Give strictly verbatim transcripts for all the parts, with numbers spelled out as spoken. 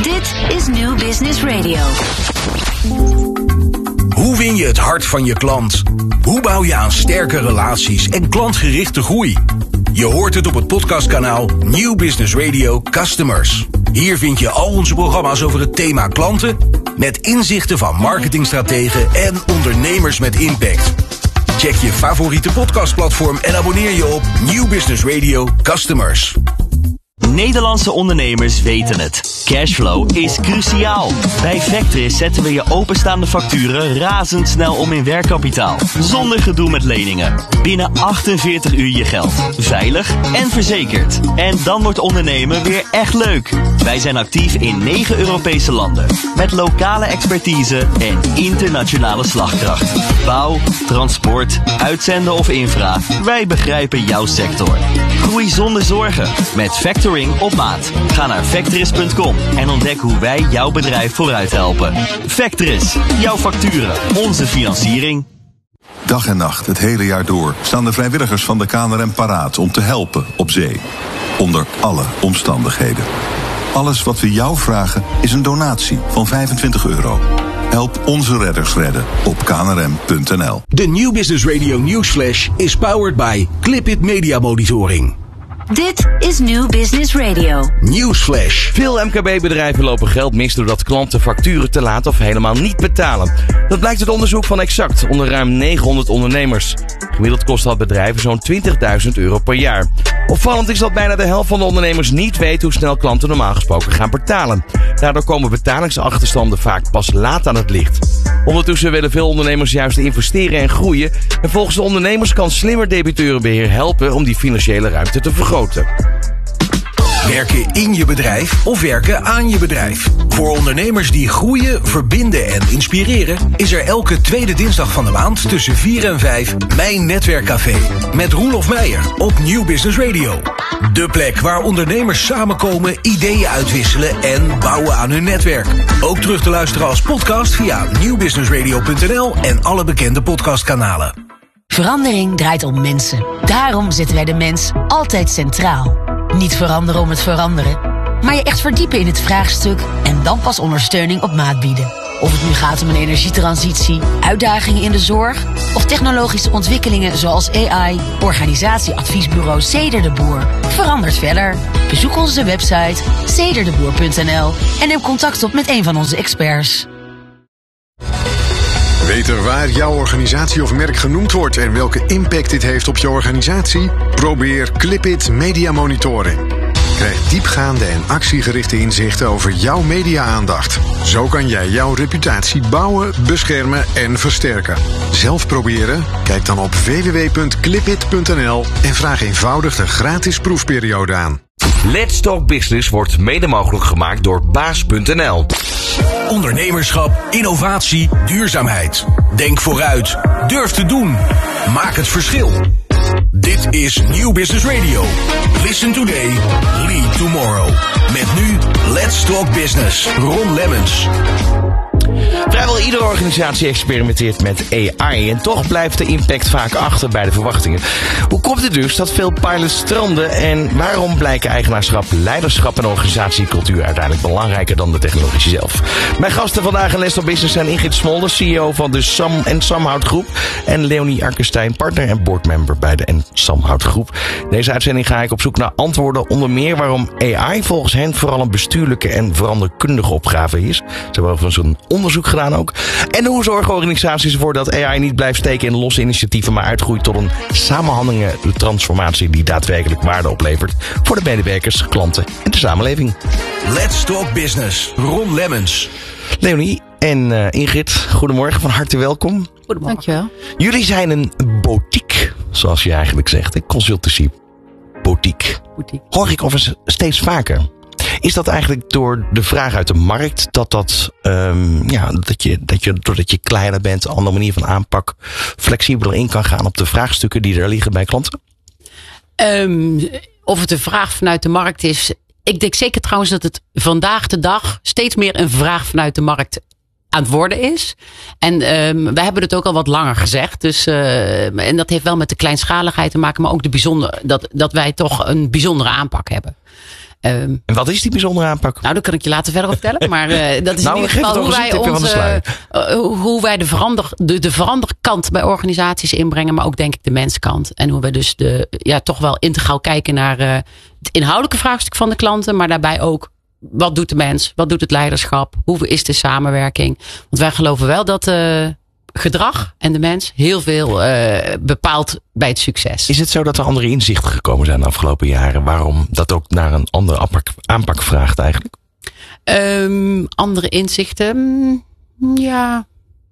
Dit is New Business Radio. Hoe win je het hart van je klant? Hoe bouw je aan sterke relaties en klantgerichte groei? Je hoort het op het podcastkanaal New Business Radio Customers. Hier vind je al onze programma's over het thema klanten, met inzichten van marketingstrategen en ondernemers met impact. Check je favoriete podcastplatform en abonneer je op New Business Radio Customers. Nederlandse ondernemers weten het. Cashflow is cruciaal. Bij Vectris zetten we je openstaande facturen razendsnel om in werkkapitaal. Zonder gedoe met leningen. Binnen achtenveertig uur je geld. Veilig en verzekerd. En dan wordt ondernemen weer echt leuk. Wij zijn actief in negen Europese landen. Met lokale expertise en internationale slagkracht. Bouw, transport, uitzenden of infra. Wij begrijpen jouw sector. Groei zonder zorgen. Met Factoring op maat. Ga naar Vectris punt com en ontdek hoe wij jouw bedrijf vooruit helpen. Vectris, jouw facturen, onze financiering. Dag en nacht, het hele jaar door, staan de vrijwilligers van de K N R M paraat om te helpen op zee. Onder alle omstandigheden. Alles wat we jou vragen is een donatie van vijfentwintig euro. Help onze redders redden op k n r m punt n l. De New Business Radio Newsflash is powered by Clipit Media Monitoring. Dit is New Business Radio. Newsflash. Veel M K B-bedrijven lopen geld mis doordat klanten facturen te laat of helemaal niet betalen. Dat blijkt uit onderzoek van Exact onder ruim negenhonderd ondernemers. Gemiddeld kost dat bedrijven zo'n twintigduizend euro per jaar. Opvallend is dat bijna de helft van de ondernemers niet weet hoe snel klanten normaal gesproken gaan betalen. Daardoor komen betalingsachterstanden vaak pas laat aan het licht. Ondertussen willen veel ondernemers juist investeren en groeien. En volgens de ondernemers kan slimmer debiteurenbeheer helpen om die financiële ruimte te vergroten. Werken in je bedrijf of werken aan je bedrijf. Voor ondernemers die groeien, verbinden en inspireren is er elke tweede dinsdag van de maand tussen vier en vijf Mijn Netwerkcafé met Roelof Meijer op New Business Radio. De plek waar ondernemers samenkomen, ideeën uitwisselen en bouwen aan hun netwerk. Ook terug te luisteren als podcast via nieuw business radio punt n l en alle bekende podcastkanalen. Verandering draait om mensen. Daarom zetten wij de mens altijd centraal. Niet veranderen om het veranderen, maar je echt verdiepen in het vraagstuk en dan pas ondersteuning op maat bieden. Of het nu gaat om een energietransitie, uitdagingen in de zorg of technologische ontwikkelingen zoals A I, organisatieadviesbureau Ceder de Boer. Verandert verder. Bezoek onze website ceder de boer punt n l en neem contact op met een van onze experts. Weten waar jouw organisatie of merk genoemd wordt en welke impact dit heeft op je organisatie? Probeer Clipit Media Monitoring. Krijg diepgaande en actiegerichte inzichten over jouw media-aandacht. Zo kan jij jouw reputatie bouwen, beschermen en versterken. Zelf proberen? Kijk dan op w w w punt clipit punt n l en vraag eenvoudig de gratis proefperiode aan. Let's Talk Business wordt mede mogelijk gemaakt door baas punt n l. Ondernemerschap, innovatie, duurzaamheid. Denk vooruit. Durf te doen. Maak het verschil. Dit is New Business Radio. Listen today, lead tomorrow. Met nu Let's Talk Business. Ron Lemmens. Vrijwel iedere organisatie experimenteert met A I en toch blijft de impact vaak achter bij de verwachtingen. Hoe komt het dus dat veel pilots stranden en waarom blijken eigenaarschap, leiderschap en organisatiecultuur uiteindelijk belangrijker dan de technologie zelf? Mijn gasten vandaag in Let's Talk Business zijn Ingrid Smolder, C E O van de Sam en Samhout Groep, en Leonie Arkenstein, partner en boardmember bij de en Samhout Groep. In deze uitzending ga ik op zoek naar antwoorden, onder meer waarom A I volgens hen vooral een bestuurlijke en veranderkundige opgave is. Ze hebben overigens een onderzoek gedaan ook. En hoe zorgen organisaties ervoor dat A I niet blijft steken in losse initiatieven, maar uitgroeit tot een samenhangende transformatie die daadwerkelijk waarde oplevert voor de medewerkers, klanten en de samenleving. Let's Talk Business. Ron Lemmens. Leonie en uh, Ingrid, goedemorgen, van harte welkom. Goedemorgen. Dankjewel. Jullie zijn een boutique, zoals je eigenlijk zegt, een consultancy boutique. boutique. Hoor ik overigens steeds vaker. Is dat eigenlijk door de vraag uit de markt dat dat, um, ja, dat je, dat je, doordat je kleiner bent, een andere manier van aanpak, flexibeler in kan gaan op de vraagstukken die er liggen bij klanten? Um, of het een vraag vanuit de markt is. Ik denk zeker trouwens dat het vandaag de dag steeds meer een vraag vanuit de markt aan het worden is. En um, wij hebben het ook al wat langer gezegd. Dus, uh, en dat heeft wel met de kleinschaligheid te maken, maar ook de bijzonder, dat, dat wij toch een bijzondere aanpak hebben. Um, en wat is die bijzondere aanpak? Nou, dat kan ik je later verder vertellen. Maar uh, dat is nou, in ieder geval hoe wij, onze, uh, hoe wij de, verander, de, de veranderkant bij organisaties inbrengen. Maar ook denk ik de menskant. En hoe we dus de, ja, toch wel integraal kijken naar uh, het inhoudelijke vraagstuk van de klanten. Maar daarbij ook, wat doet de mens? Wat doet het leiderschap? Hoe is de samenwerking? Want wij geloven wel dat uh, gedrag en de mens heel veel uh, bepaalt bij het succes. Is het zo dat er andere inzichten gekomen zijn de afgelopen jaren? Waarom dat ook naar een andere aanpak, aanpak vraagt eigenlijk? Um, andere inzichten? Ja.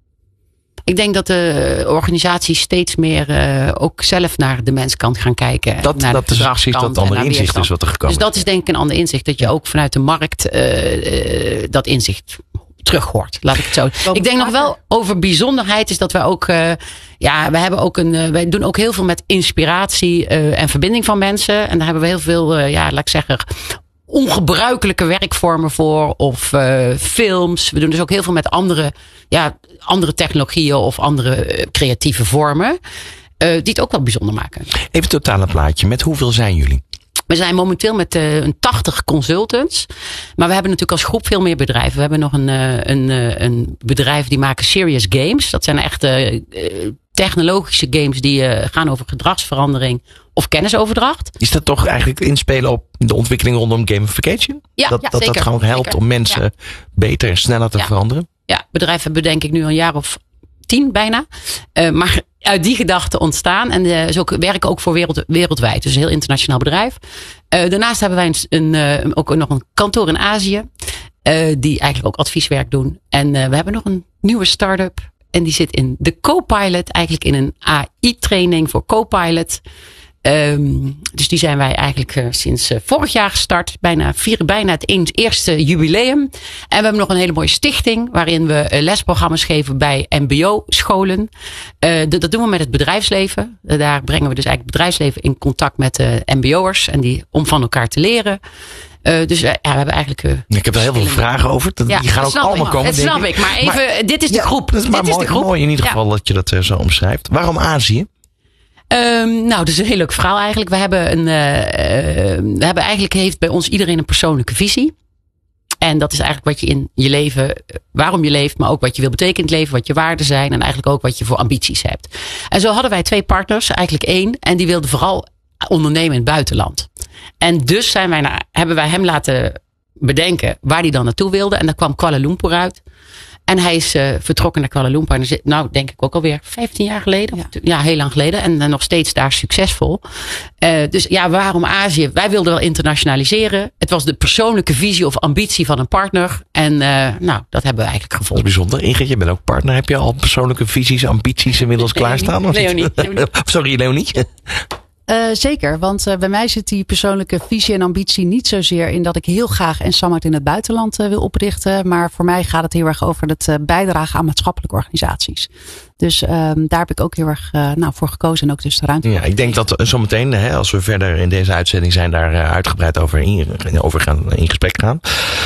Ik denk dat de organisaties steeds meer uh, ook zelf naar de menskant gaan kijken. Dat, naar dat de is precies dat andere inzicht is wat er gekomen is. Dus dat is denk ik een ander inzicht. Dat je ook vanuit de markt uh, uh, dat inzicht terug hoort. Laat ik het zo. Wat ik denk nog wel over bijzonderheid is dat wij ook, uh, ja, we hebben ook een, uh, wij doen ook heel veel met inspiratie uh, en verbinding van mensen. En daar hebben we heel veel, uh, ja, laat ik zeggen, ongebruikelijke werkvormen voor. Of uh, films. We doen dus ook heel veel met andere, ja, andere technologieën of andere uh, creatieve vormen. Uh, die het ook wel bijzonder maken. Even het totale plaatje. Met hoeveel zijn jullie? We zijn momenteel met uh, een tachtig consultants. Maar we hebben natuurlijk als groep veel meer bedrijven. We hebben nog een, uh, een, uh, een bedrijf die maken serious games. Dat zijn echt uh, uh, technologische games die uh, gaan over gedragsverandering of kennisoverdracht. Is dat toch eigenlijk inspelen op de ontwikkeling rondom gamification? Ja, dat ja, dat, zeker, dat gewoon helpt zeker. om mensen ja. beter en sneller te ja. veranderen? Ja, bedrijven hebben denk ik nu al een jaar of tien bijna. Uh, maar uit die gedachte ontstaan. En uh, ze ook, werken ook voor wereld, wereldwijd. Dus een heel internationaal bedrijf. Uh, daarnaast hebben wij een, een, uh, ook nog een kantoor in Azië. Uh, die eigenlijk ook advieswerk doen. En uh, we hebben nog een nieuwe start-up. En die zit in de Copilot. Eigenlijk in een A I-training voor Copilot. Um, dus die zijn wij eigenlijk uh, sinds uh, vorig jaar gestart. Bijna, vieren bijna het eens, eerste jubileum. En we hebben nog een hele mooie stichting. Waarin we uh, lesprogramma's geven bij M B O-scholen. Uh, d- dat doen we met het bedrijfsleven. Uh, daar brengen we dus eigenlijk het bedrijfsleven in contact met uh, M B O'ers. En die, om van elkaar te leren. Uh, dus uh, ja, we hebben eigenlijk... Uh, ik heb er heel veel vragen over. Dat, ja, die gaan ook allemaal ik, komen, Dat snap ik. ik. Maar even, maar, dit is de ja, groep. Dat is maar dit mooi, is de groep. mooi in ieder ja. geval dat je dat uh, zo omschrijft. Waarom Azië? Um, nou, dat is een heel leuk verhaal eigenlijk. We hebben, een, uh, uh, we hebben eigenlijk heeft bij ons iedereen een persoonlijke visie. En dat is eigenlijk wat je in je leven, waarom je leeft, maar ook wat je wil betekenen in het leven, wat je waarden zijn en eigenlijk ook wat je voor ambities hebt. En zo hadden wij twee partners, eigenlijk één, en die wilden vooral ondernemen in het buitenland. En dus zijn wij naar, hebben wij hem laten bedenken waar hij dan naartoe wilde. En daar kwam Kuala Lumpur uit. En hij is uh, vertrokken naar Kuala Lumpur. En zit, nou, denk ik ook alweer vijftien jaar geleden. Ja, ja heel lang geleden. En uh, nog steeds daar succesvol. Uh, dus ja, waarom Azië? Wij wilden wel internationaliseren. Het was de persoonlijke visie of ambitie van een partner. En uh, nou, dat hebben we eigenlijk gevonden. Dat is bijzonder. Ingrid, je bent ook partner. Heb je al persoonlijke visies, ambities inmiddels Leonie, klaarstaan? Of Leonie, Leonie. Sorry, Leonie. Uh, zeker, want uh, bij mij zit die persoonlijke visie en ambitie niet zozeer in dat ik heel graag en Samhout in het buitenland uh, wil oprichten. Maar voor mij gaat het heel erg over het uh, bijdragen aan maatschappelijke organisaties. Dus uh, daar heb ik ook heel erg uh, nou, voor gekozen en ook dus de ruimte. Ja, ik denk dat zometeen, hè, als we verder in deze uitzending zijn, daar uh, uitgebreid over in, over gaan, in gesprek gaan.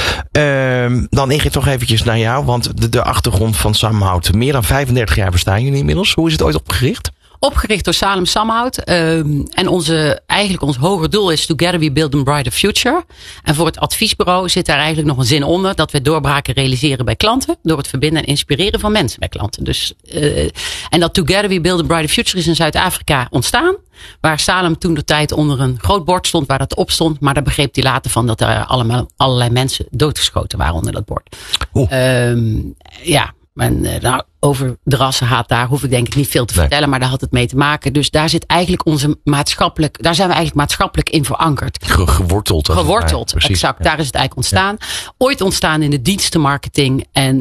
Uh, dan Ingrid toch eventjes naar jou, want de, de achtergrond van Samhout. Meer dan vijfendertig jaar bestaan jullie inmiddels. Hoe is het ooit opgericht? Opgericht door Salem Samhout. Um, en onze, eigenlijk ons hoger doel is Together we build a brighter future. En voor het adviesbureau zit daar eigenlijk nog een zin onder. Dat we doorbraken realiseren bij klanten. Door het verbinden en inspireren van mensen bij klanten. Dus, uh, en dat Together we build a brighter future is in Zuid-Afrika ontstaan. Waar Salem toen de tijd onder een groot bord stond waar dat op stond. Maar daar begreep hij later van dat er allemaal, allerlei mensen doodgeschoten waren onder dat bord. Um, ja. En uh, nou, over de rassenhaat, daar hoef ik denk ik niet veel te nee. vertellen, maar daar had het mee te maken. Dus daar zit eigenlijk onze maatschappelijk, daar zijn we eigenlijk maatschappelijk in verankerd. Ge- geworteld. Geworteld, precies, exact. Ja. Daar is het eigenlijk ontstaan. Ja. Ooit ontstaan in de dienstenmarketing en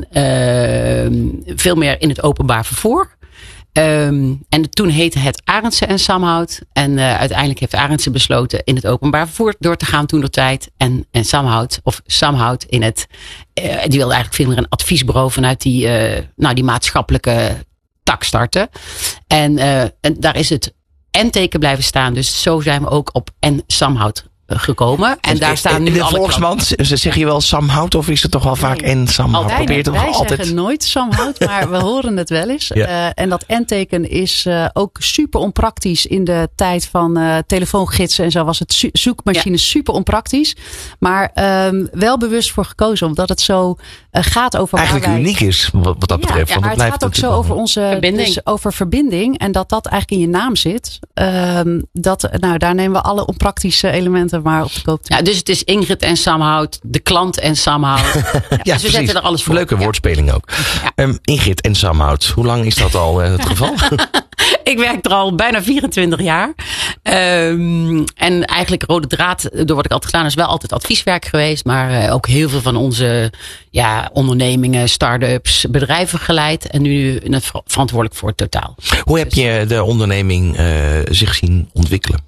uh, veel meer in het openbaar vervoer. Um, en toen heette het Arendse en Samhout. En uh, uiteindelijk heeft Arendse besloten in het openbaar vervoer door te gaan toen de tijd. En, en Samhout, of Samhout in het, uh, die wilde eigenlijk veel meer een adviesbureau vanuit die, uh, nou, die maatschappelijke tak starten. En, uh, en daar is het en-teken blijven staan. Dus zo zijn we ook op en Samhout gekomen. En daar staan nu in de alle volksmand zeg je wel Samhout of is het toch wel vaak Nee. en Samhout? Wij, Probeer het toch wij altijd. zeggen nooit Samhout, maar we horen het wel eens. Ja. Uh, en dat N-teken is uh, ook super onpraktisch in de tijd van uh, telefoongidsen en zo was het zo- zoekmachine Ja. super onpraktisch. Maar um, wel bewust voor gekozen, omdat het zo uh, gaat over Eigenlijk waar wij... uniek is wat, wat dat betreft. Ja, want maar het het blijft gaat ook zo natuurlijk over wel- onze Verbinding. Dus over verbinding en dat dat eigenlijk in je naam zit. Um, dat, nou, daar nemen we alle onpraktische elementen maar op de koop toe. Ja, dus het is Ingrid en Samhout, de klant en Samhout. Ja, dus we zetten er alles voor. Leuke Ja. woordspeling ook. Ja. Um, Ingrid en Samhout, hoe lang is dat al uh, het geval? Ik werk er al bijna vierentwintig jaar. Um, en eigenlijk rode draad door wat ik altijd gedaan is wel altijd advieswerk geweest. Maar uh, ook heel veel van onze ja, ondernemingen, start-ups, bedrijven geleid. En nu net ver- verantwoordelijk voor het totaal. Hoe heb je de onderneming uh, zich zien ontwikkelen?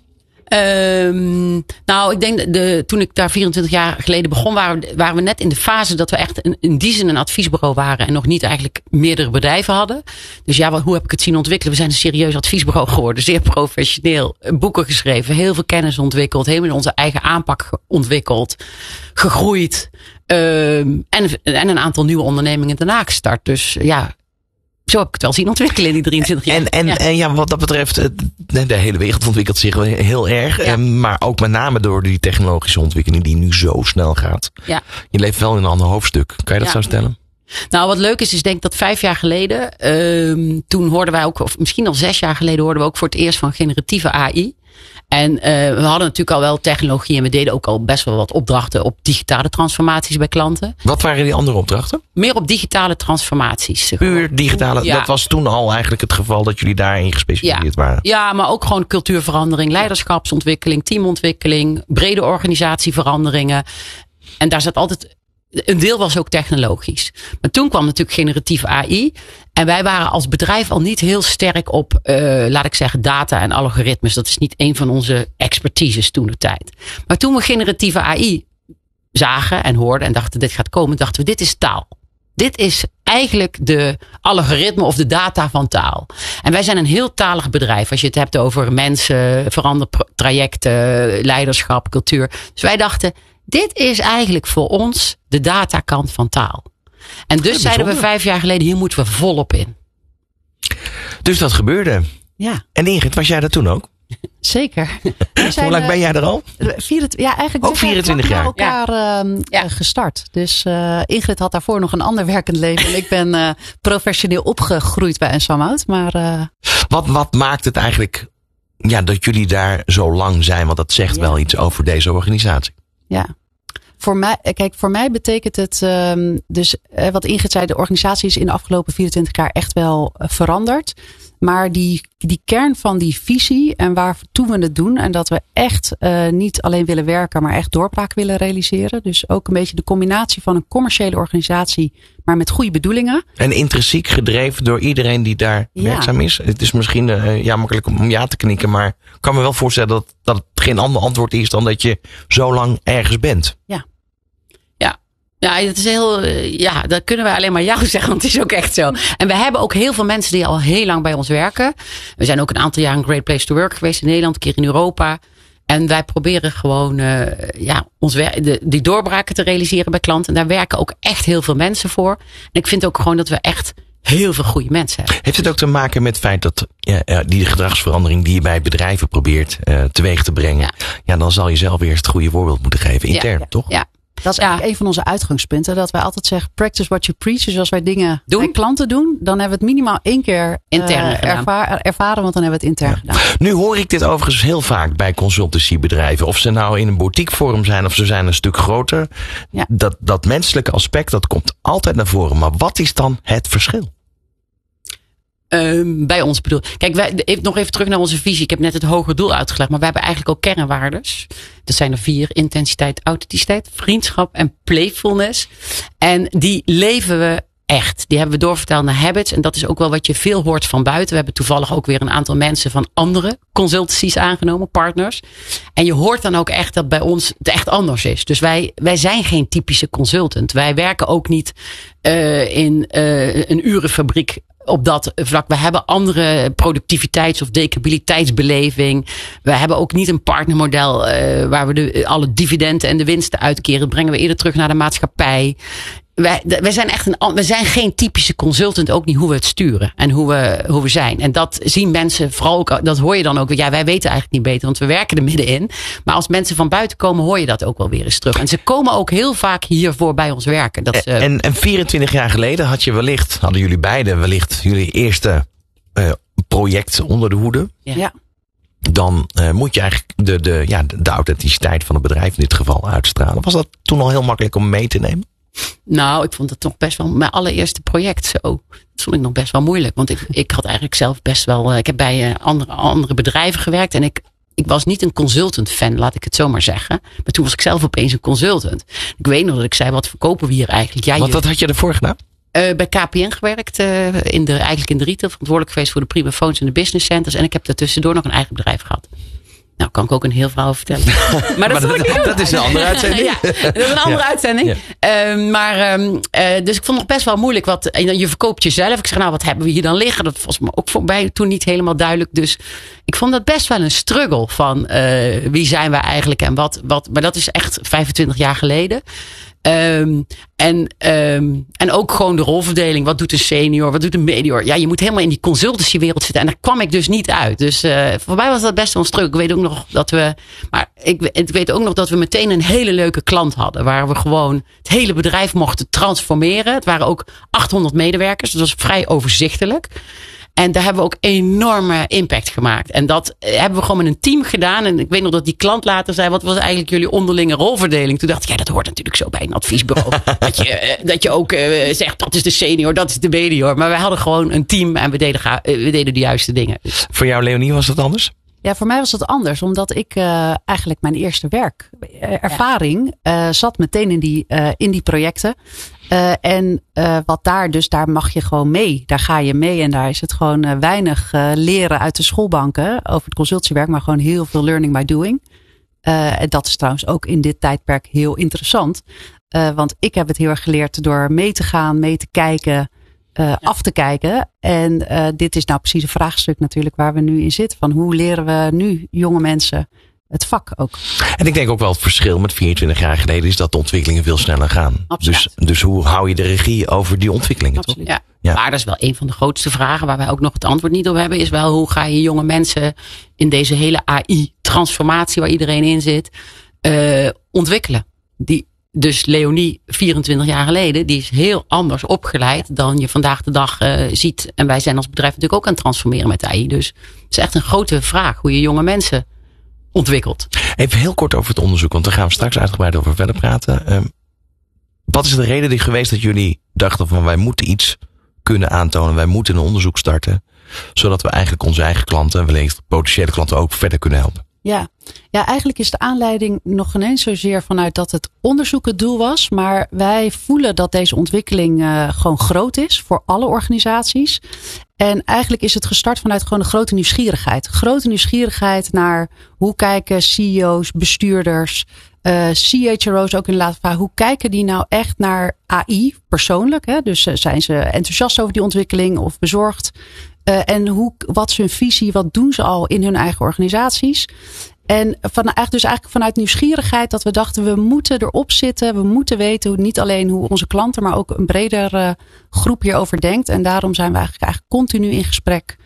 Um, nou, ik denk de, toen ik daar vierentwintig jaar geleden begon, waren we, waren we net in de fase dat we echt een, in die zin een adviesbureau waren en nog niet eigenlijk meerdere bedrijven hadden. Dus ja, wat, hoe heb ik het zien ontwikkelen? We zijn een serieus adviesbureau geworden, zeer professioneel, boeken geschreven, heel veel kennis ontwikkeld, helemaal onze eigen aanpak ontwikkeld, gegroeid um, en, en een aantal nieuwe ondernemingen daarna gestart. Dus ja. Zo heb ik het wel zien ontwikkelen in die drieëntwintig jaar. En, en, ja. en ja, wat dat betreft, de hele wereld ontwikkelt zich heel erg. Ja. Maar ook met name door die technologische ontwikkeling die nu zo snel gaat. Ja. Je leeft wel in een ander hoofdstuk. Kan je dat Ja. zo stellen? Nou, wat leuk is, is denk ik dat vijf jaar geleden, um, toen hoorden wij ook, of misschien al zes jaar geleden, hoorden we ook voor het eerst van generatieve A I. En uh, we hadden natuurlijk al wel technologie en we deden ook al best wel wat opdrachten op digitale transformaties bij klanten. Wat waren die andere opdrachten? Meer op digitale transformaties. Puur digitale. Ja. Dat was toen al eigenlijk het geval dat jullie daarin gespecialiseerd Ja. waren. Ja, maar ook gewoon cultuurverandering, leiderschapsontwikkeling, teamontwikkeling, brede organisatieveranderingen. En daar zat altijd, een deel was ook technologisch. Maar toen kwam natuurlijk generatieve A I. En wij waren als bedrijf al niet heel sterk op, uh, laat ik zeggen, data en algoritmes. Dat is niet een van onze expertises toen de tijd. Maar toen we generatieve A I zagen en hoorden en dachten dit gaat komen, dachten we dit is taal. Dit is eigenlijk de algoritme of de data van taal. En wij zijn een heel talig bedrijf. Als je het hebt over mensen, verandertrajecten, leiderschap, cultuur. Dus wij dachten, dit is eigenlijk voor ons de datakant van taal. En dus Ja, zeiden we bijzonder. vijf jaar geleden, hier moeten we volop in. Dus dat gebeurde. Ja, En Ingrid, was jij dat toen ook? zeker. We zijn, Hoe lang ben jij er al? uh, vierentwintig, ja, eigenlijk Ook we zijn vierentwintig vlak jaar. na elkaar um, Ja. uh, gestart. Dus uh, Ingrid had daarvoor nog een ander werkend leven. En ik ben uh, professioneel opgegroeid bij Samhout. Maar uh, Wat, wat maakt het eigenlijk ja, dat jullie daar zo lang zijn? Want dat zegt Ja. wel iets over deze organisatie. ja. Voor mij, kijk, voor mij betekent het, um, dus uh, wat Ingrid zei, de organisatie is in de afgelopen vierentwintig jaar echt wel uh, veranderd. Maar die, die kern van die visie en waartoe we het doen. En dat we echt uh, niet alleen willen werken, maar echt doorbraak willen realiseren. Dus ook een beetje de combinatie van een commerciële organisatie, maar met goede bedoelingen. En intrinsiek gedreven door iedereen die daar Ja. werkzaam is. Het is misschien uh, ja, makkelijk om ja te knikken. Maar ik kan me wel voorstellen dat, dat het geen ander antwoord is dan dat je zo lang ergens bent. Ja, het is heel, uh, ja, dat kunnen wij alleen maar jou zeggen, want het is ook echt zo. En we hebben ook heel veel mensen die al heel lang bij ons werken. We zijn ook een aantal jaar een Great Place to Work geweest in Nederland, een keer in Europa. En wij proberen gewoon, uh, ja, ons werk, de, die doorbraken te realiseren bij klanten. En daar werken ook echt heel veel mensen voor. En ik vind ook gewoon dat we echt heel veel goede mensen hebben. Heeft het ook te maken met het feit dat ja, ja, die gedragsverandering die je bij bedrijven probeert uh, teweeg te brengen. Ja. ja, dan zal je zelf eerst het goede voorbeeld moeten geven. Intern, Ja. toch? Ja. Dat is eigenlijk een van onze uitgangspunten. Dat wij altijd zeggen, practice what you preach. Dus als wij dingen Doen. bij klanten doen, dan hebben we het minimaal één keer Intern uh, gedaan. ervaar, ervaren. Want dan hebben we het intern Ja. gedaan. Nu hoor ik dit overigens heel vaak bij consultancybedrijven. Of ze nou in een boutique vorm zijn of ze zijn een stuk groter. Ja. Dat, dat menselijke aspect, dat komt altijd naar voren. Maar wat is dan het verschil? Um, bij ons bedoel. Kijk, wij, even, nog even terug naar onze visie. Ik heb net het hoger doel uitgelegd, maar wij hebben eigenlijk ook kernwaardes. Dat zijn er vier: intensiteit, authenticiteit, vriendschap en playfulness. En die leven we echt. Die hebben we doorvertaald naar habits. En dat is ook wel wat je veel hoort van buiten. We hebben toevallig ook weer een aantal mensen van andere consultancies aangenomen, partners. En je hoort dan ook echt dat bij ons het echt anders is. Dus wij, wij zijn geen typische consultant. Wij werken ook niet uh, in uh, een urenfabriek op dat vlak. We hebben andere productiviteits- of decabiliteitsbeleving. We hebben ook niet een partnermodel uh, waar we de, alle dividenden en de winsten uitkeren. Dat brengen we eerder terug naar de maatschappij. Wij, wij zijn echt een, we zijn geen typische consultant, ook niet hoe we het sturen en hoe we, hoe we zijn. En dat zien mensen vooral ook, dat hoor je dan ook. Ja, wij weten eigenlijk niet beter, want we werken er middenin. Maar als mensen van buiten komen, hoor je dat ook wel weer eens terug. En ze komen ook heel vaak hiervoor bij ons werken. Dat is, uh, en, en vierentwintig jaar geleden had je wellicht, hadden jullie beiden wellicht jullie eerste uh, project onder de hoede. Ja. ja. Dan uh, moet je eigenlijk de, de, ja, de, de authenticiteit van het bedrijf in dit geval uitstralen. Was dat toen al heel makkelijk om mee te nemen? Nou, ik vond het toch best wel mijn allereerste project zo. Dat vond ik nog best wel moeilijk. Want ik, ik had eigenlijk zelf best wel. Ik heb bij uh, andere, andere bedrijven gewerkt. En ik, ik was niet een consultant fan, laat ik het zo maar zeggen. Maar toen was ik zelf opeens een consultant. Ik weet nog dat ik zei, wat verkopen we hier eigenlijk? Ja, wat, wat had je ervoor gedaan? Uh, bij K P N gewerkt. Uh, in de, eigenlijk in de retail. Verantwoordelijk geweest voor de prima phones en de business centers. En ik heb daartussendoor nog een eigen bedrijf gehad. Nou, kan ik ook een heel verhaal vertellen. Maar dat, maar dat, dat is een andere uitzending. Ja, dat is een andere ja. uitzending. Ja. Uh, maar, um, uh, dus ik vond het best wel moeilijk. Wat, je verkoopt jezelf. Ik zeg, nou, wat hebben we hier dan liggen? Dat was me ook voor mij toen niet helemaal duidelijk. Dus ik vond dat best wel een struggle van uh, wie zijn wij eigenlijk en wat, wat. Maar dat is echt vijfentwintig jaar geleden. Um, en, um, en ook gewoon de rolverdeling. Wat doet een senior? Wat doet een medior? Ja, je moet helemaal in die consultancywereld zitten. En daar kwam ik dus niet uit. Dus uh, voor mij was dat best wel een struggle. Ik weet ook nog dat we. Maar ik, ik weet ook nog dat we meteen een hele leuke klant hadden. Waar we gewoon het hele bedrijf mochten transformeren. Het waren ook achthonderd medewerkers. Dus dat was vrij overzichtelijk. En daar hebben we ook enorme impact gemaakt. En dat hebben we gewoon met een team gedaan. En ik weet nog dat die klant later zei, wat was eigenlijk jullie onderlinge rolverdeling? Toen dacht ik, ja, dat hoort natuurlijk zo bij een adviesbureau. dat, je, dat je ook uh, zegt, dat is de senior, dat is de medior. Maar wij hadden gewoon een team en we deden, ga, we deden de juiste dingen. Dus. Voor jou, Leonie, was dat anders? Ja, voor mij was dat anders. Omdat ik uh, eigenlijk mijn eerste werk, ervaring, uh, zat meteen in die, uh, in die projecten. Uh, en uh, wat daar, dus daar mag je gewoon mee. Daar ga je mee en daar is het gewoon uh, weinig uh, leren uit de schoolbanken over het consultiewerk, maar gewoon heel veel learning by doing. Uh, en dat is trouwens ook in dit tijdperk heel interessant. Uh, want ik heb het heel erg geleerd door mee te gaan, mee te kijken, uh, ja. af te kijken. En uh, dit is nou precies een vraagstuk natuurlijk waar we nu in zitten. Van hoe leren we nu jonge mensen het vak ook. En ik denk ook wel het verschil met vierentwintig jaar geleden is dat de ontwikkelingen veel sneller gaan. Dus, dus hoe hou je de regie over die ontwikkelingen? Absoluut. Toch? Ja. Ja. Maar dat is wel een van de grootste vragen waar wij ook nog het antwoord niet op hebben. Is wel hoe ga je jonge mensen in deze hele A I-transformatie waar iedereen in zit uh, ontwikkelen. Die, dus Leonie, vierentwintig jaar geleden, die is heel anders opgeleid dan je vandaag de dag uh, ziet. En wij zijn als bedrijf natuurlijk ook aan het transformeren met A I. Dus het is echt een grote vraag hoe je jonge mensen ontwikkelt. Even heel kort over het onderzoek, want daar gaan we straks uitgebreid over verder praten. Um, wat is de reden die geweest dat jullie dachten van wij moeten iets kunnen aantonen, wij moeten een onderzoek starten, zodat we eigenlijk onze eigen klanten en wellicht potentiële klanten ook verder kunnen helpen? Ja. ja, eigenlijk is de aanleiding nog geen eens zozeer vanuit dat het onderzoek het doel was. Maar wij voelen dat deze ontwikkeling uh, gewoon groot is voor alle organisaties. En eigenlijk is het gestart vanuit gewoon een grote nieuwsgierigheid. Grote nieuwsgierigheid naar hoe kijken C E O's, bestuurders, uh, C H R O's ook in de laatste vraag. Hoe kijken die nou echt naar A I persoonlijk? Hè? Dus uh, zijn ze enthousiast over die ontwikkeling of bezorgd? Uh, en hoe, wat is hun visie? Wat doen ze al in hun eigen organisaties? En van, dus eigenlijk vanuit nieuwsgierigheid dat we dachten we moeten erop zitten. We moeten weten hoe, niet alleen hoe onze klanten, maar ook een breder uh, groep hierover denkt. En daarom zijn we eigenlijk, eigenlijk continu in gesprek.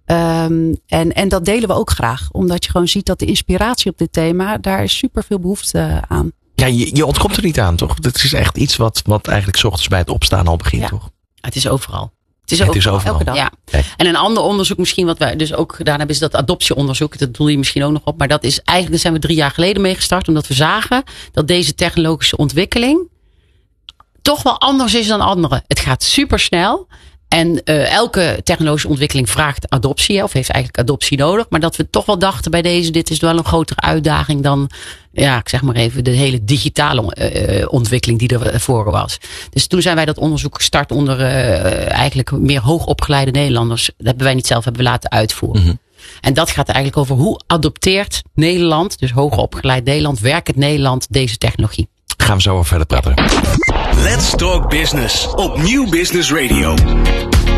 Um, en, en dat delen we ook graag. Omdat je gewoon ziet dat de inspiratie op dit thema, daar is super veel behoefte aan. Ja, je, je ontkomt er niet aan, toch? Het is echt iets wat, wat eigenlijk 's ochtends bij het opstaan al begint, ja. Toch? Het is overal. Het is, het ook, is overal. Elke dag. Ja. Okay. En een ander onderzoek misschien wat wij dus ook gedaan hebben is dat adoptieonderzoek. Dat doe je misschien ook nog op. Maar dat is eigenlijk, daar zijn we drie jaar geleden mee gestart. Omdat we zagen dat deze technologische ontwikkeling toch wel anders is dan andere. Het gaat super snel. En uh, elke technologische ontwikkeling vraagt adoptie, of heeft eigenlijk adoptie nodig. Maar dat we toch wel dachten bij deze, dit is wel een grotere uitdaging dan, ja, ik zeg maar even, de hele digitale uh, ontwikkeling die er voor was. Dus toen zijn wij dat onderzoek gestart onder uh, eigenlijk meer hoogopgeleide Nederlanders. Dat hebben wij niet zelf hebben we laten uitvoeren. Mm-hmm. En dat gaat eigenlijk over hoe adopteert Nederland, dus hoger opgeleid Nederland, werkend Nederland deze technologie. Gaan we zo over verder praten. Let's Talk Business op Nieuw Business Radio.